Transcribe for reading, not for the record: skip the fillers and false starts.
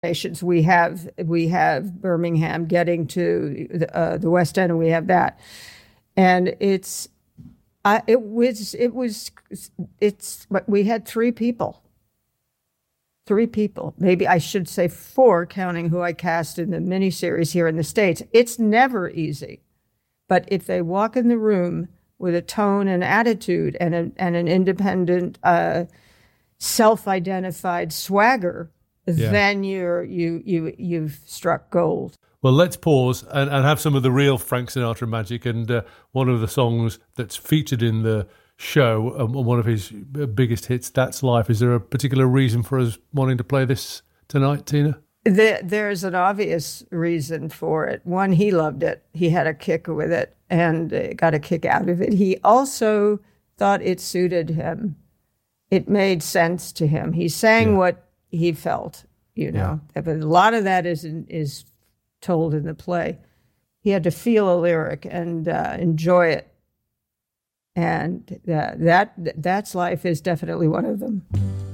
nations. We have Birmingham getting to the West End, and we have that, and we had three people, maybe I should say four, counting who I cast in the miniseries here in the States. It's never easy, but if they walk in the room with a tone and attitude and an independent, self-identified swagger, then you've struck gold. Well, let's pause and have some of the real Frank Sinatra magic. And one of the songs that's featured in the show, one of his biggest hits, That's Life. Is there a particular reason for us wanting to play this tonight, Tina? There's an obvious reason for it. One, he loved it. He had a kick with it and got a kick out of it. He also thought it suited him. It made sense to him. He sang what he felt, But a lot of that is told in the play. He had to feel a lyric and enjoy it. And That's Life is definitely one of them.